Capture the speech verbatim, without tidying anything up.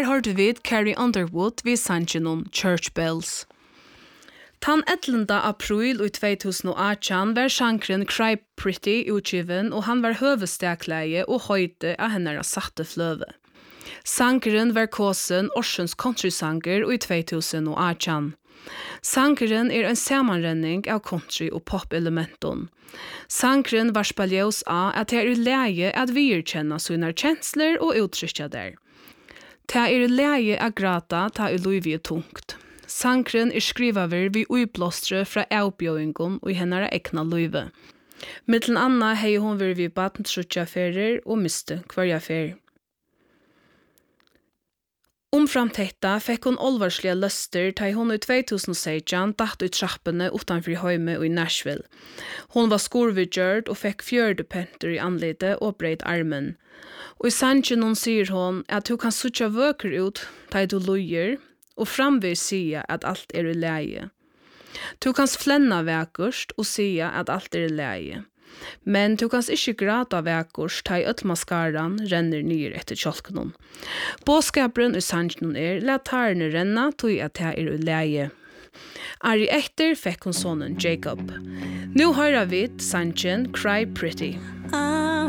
Her har du vid Carrie Underwood vid sangenon Church Bells. Tan ellevte april i två tusen arton var sjankren Cry Pretty utgiven og han var høvestekleie og høyde av henne satte fløve. Sangeren var kåsen Orsens countrysanger i två tusen arton. Sangeren er en sammanrenning av country og pop-elementen. Sangeren var spaljøs av at det er leie at vi erkjenner sine kjensler og uttrykker der. Det er leie at grata ta i livet er tungt. Sangren er skrivaver vi uiblåstre fra avbjøringen og i henne ekna livet. Mittlen anna hei hon vir vi baden trutjaferer og miste kvarjafer. Omframtetta fikk hon olvarslige løster til hon i två tusen sexton datt ut trappene utanfor Høyme og i Nashville. Hon var skorvidgjørd og fikk fjørde penter i anlite og breit armen. Og i sangen hon sier hon at du kan sutja vøker ut til du lujer, og framvis sia at alt er i leie. Du kan flenna vekkurst og sia at alt er i leie. Men du kan ikke grata vekkurst ta i øtmaskaran renner nyr etter kjolknon. Båskaperen i sangen er let tarne renna tog at det er i leie. Ari etter fikk hun sonen Jacob. Nu høyrer vi sangen Cry Pretty.